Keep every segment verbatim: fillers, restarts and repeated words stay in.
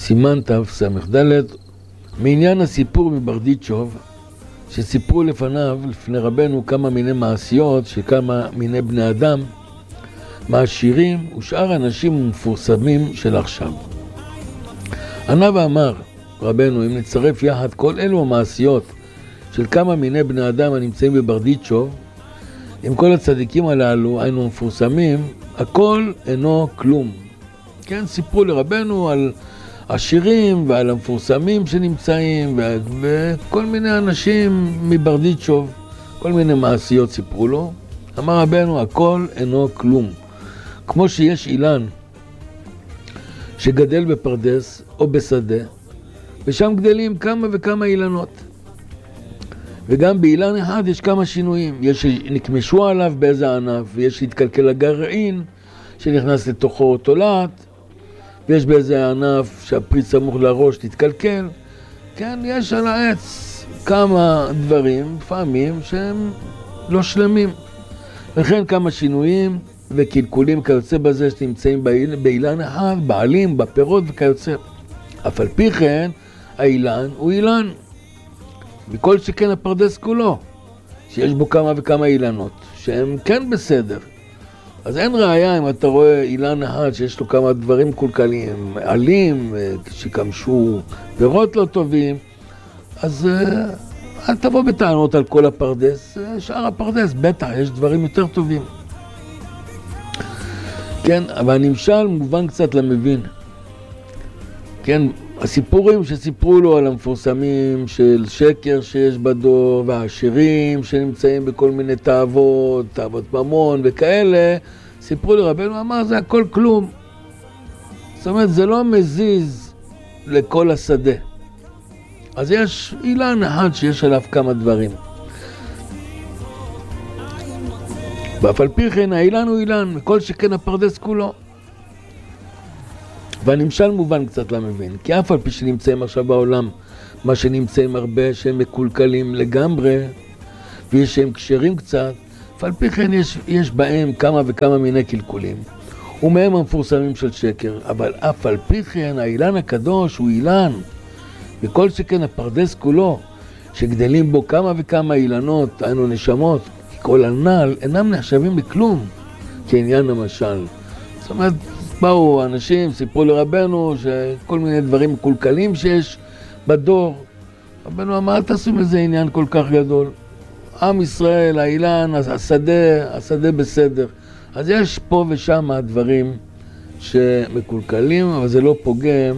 סימן תס"ד, מעניין הסיפור מברדיצ'וב, שסיפרו לפניו, לפני רבנו, כמה מיני מעשיות של כמה מיני בני אדם, מעשירים ושאר אנשים מפורסמים של עכשיו. ענה ואמר רבנו, אם נצרף יחד כל אלו המעשיות של כמה מיני בני אדם הנמצאים בברדיצ'וב, עם כל הצדיקים הללו היינו מפורסמים, הכל אינו כלום. כן, סיפרו לרבנו על עשירים ועל המפורסמים שנמצאים ו... וכל מיני אנשים מברדיצ'וב, כל מיני מעשיות סיפרו לו. אמר רבנו, הכל אינו כלום. כמו שיש אילן שגדל בפרדס או בשדה, ושם גדלים כמה וכמה אילנות. וגם באילן אחד יש כמה שינויים. יש שנקמשו עליו באיזה ענף, ויש שהתקלקל הגרעין שנכנס לתוכו תולעת, ויש באיזה ענף שהפרי סמוך לראש תתקלקל. כן, יש על העץ כמה דברים, לפעמים שהם לא שלמים. וכן כמה שינויים וקלקולים כיוצא בזה שנמצאים באילן אחד, בעלים, בפירות וכיוצא. אף על פי כן, האילן הוא אילן. וכל שכן הפרדס כולו, שיש בו כמה וכמה אילנות, שהם כן בסדר. אז אין ראיה אם אתה רואה אילן אחד שיש לו כמה דברים קולקליים, עלים, שקמשו פירות לא טובים, אז אל תבוא בטענות על כל הפרדס, שאר הפרדס, בטח, יש דברים יותר טובים. כן, אבל הנמשל מובן קצת למבין. כן, הסיפורים שסיפרו לו על המפורסמים של שקר שיש בדור, והעשירים שנמצאים בכל מיני תאוות, תאוות ממון וכאלה, סיפרו לרבנו, אמר, זה הכל כלום. זאת אומרת, זה לא מזיז לכל השדה. אז יש אילן אחד שיש עליו כמה דברים. ואף על פי כן, האילן הוא אילן, וכל שכן הפרדס כולו. והנמשל מובן קצת למבין, כי אף על פי שנמצאים עכשיו בעולם, מה שנמצאים הרבה שהם מקולקלים לגמרי, ויש שהם קשרים קצת, אף על פי כן יש, יש בהם כמה וכמה מיני קלקולים, ומהם המפורסמים של שקר, אבל אף על פי כן האילן הקדוש הוא אילן, וכל שכן הפרדס כולו, שגדלים בו כמה וכמה אילנות, היינו נשמות, כי כל הנעל אינם נחשבים בכלום, כעניין המשל. זאת אומרת, באו אנשים, סיפרו לרבנו שכל מיני דברים מקולקלים שיש בדור. רבנו אמר, אל תעשו מזה עניין כל כך גדול. עם ישראל, האילן, השדה, השדה בסדר. אז יש פה ושם דברים שמקולקלים, אבל זה לא פוגם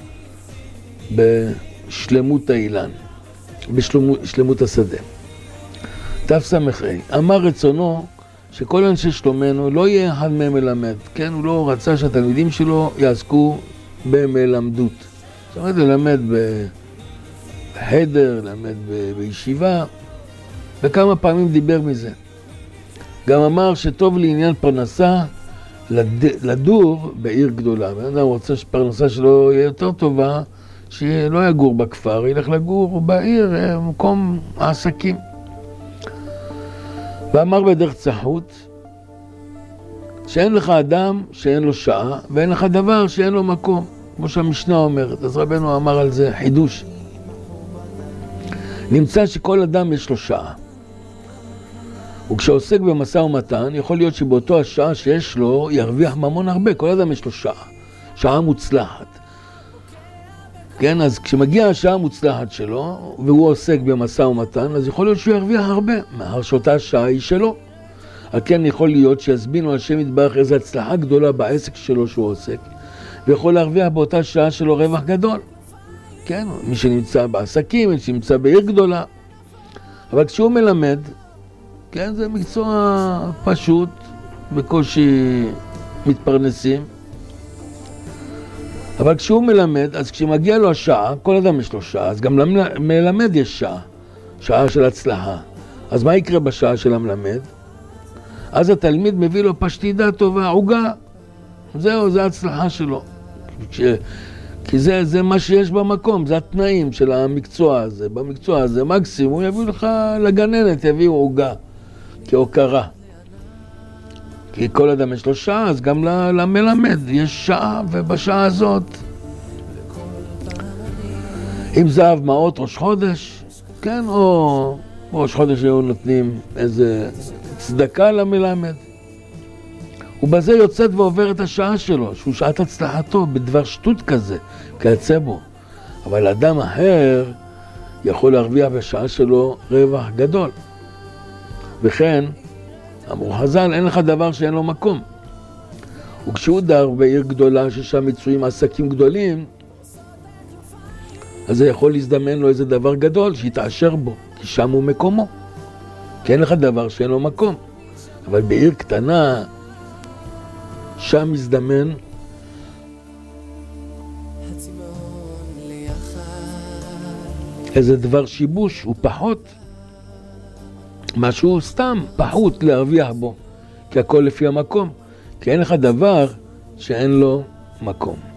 בשלמות האילן, בשלמות השדה. תס"ה, אמר רצונו, שכל אנשי שלומנו לא יהיה אחד מהם מלמד, כן? הוא לא רצה שהתלמידים שלו יעסקו במלמדות. זאת אומרת, ללמד בחדר, ללמד בישיבה, וכמה פעמים דיבר מזה. גם אמר שטוב לעניין פרנסה לד... לדור בעיר גדולה. ואני יודע, הוא רוצה שפרנסה שלו יהיה יותר טובה, שלא יגור בכפר, ילך לגור בעיר, מקום העסקים. ואמר בדרך צחות, שאין לך אדם שאין לו שעה, ואין לך דבר שאין לו מקום, כמו שהמשנה אומרת. אז רבנו אמר על זה חידוש. נמצא שכל אדם יש לו שעה. וכשעוסק במשא ומתן, יכול להיות שבאותו השעה שיש לו, ירוויח ממון הרבה. כל אדם יש לו שעה. שעה מוצלחת. כן, אז כשמגיע השעה המוצלחת שלו, והוא עוסק במשא ומתן, אז יכול להיות שהוא ירוויח הרבה, מאחר שאותה השעה היא שלו. על כן יכול להיות שיזמינו השם יתברך איזו הצלחה גדולה בעסק שלו שהוא עוסק, ויכול להרוויח באותה שעה שלו רווח גדול. כן, מי שנמצא בעסקים, מי שנמצא בעיר גדולה. אבל כשהוא מלמד, כן, זה מקצוע פשוט, בקושי מתפרנסים. אבל כשהוא מלמד, אז כשמגיע לו השעה, כל אדם יש לו שעה, אז גם למלמד יש שעה, שעה של הצלחה. אז מה יקרה בשעה של המלמד? אז התלמיד מביא לו פשטידה טובה, עוגה. זהו, זה ההצלחה שלו. כש... כי זה, זה מה שיש במקום, זה התנאים של המקצוע הזה. במקצוע הזה מקסימום יביאו לך לגננת, יביאו עוגה, כהוקרה. כי כל אדם יש לו שעה, אז גם למלמד יש שעה, ובשעה הזאת אם זהב מעות ראש חודש, כן, או ראש חודש היו נותנים איזה צדקה למלמד. ובזה יוצאת ועוברת השעה שלו, שהוא שעת הצלחתו, בדבר שטות כזה, כיצא בו. אבל אדם אחר יכול להרוויח בשעה שלו רווח גדול. וכן, אמרו חז"ל, אין לך דבר שאין לו מקום. וכשהוא דר בעיר גדולה ששם מצויים עסקים גדולים, אז זה יכול להזדמן לו איזה דבר גדול שיתעשר בו, כי שם הוא מקומו. כי אין לך דבר שאין לו מקום. אבל בעיר קטנה, שם מזדמן איזה דבר שיבוש, הוא פחות, משהו סתם פחות להרוויח בו, כי הכל לפי המקום, כי אין לך דבר שאין לו מקום.